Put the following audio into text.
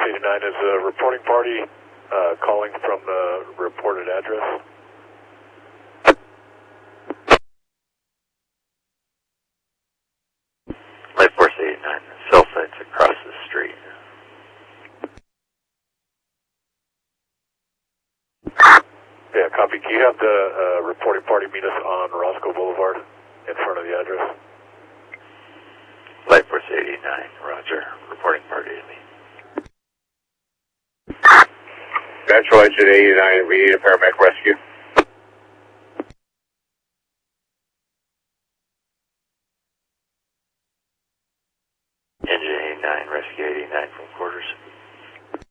89 is a reporting party calling from the reported address. Light Force 89, cell site's across the street. Yeah, copy. Can you have the reporting party meet us on Roscoe Boulevard in front of the address? Light Force 89, roger. Reporting party to me. Metro Engine 89, we need a paramedic rescue. Engine 89, rescue 89 from quarters.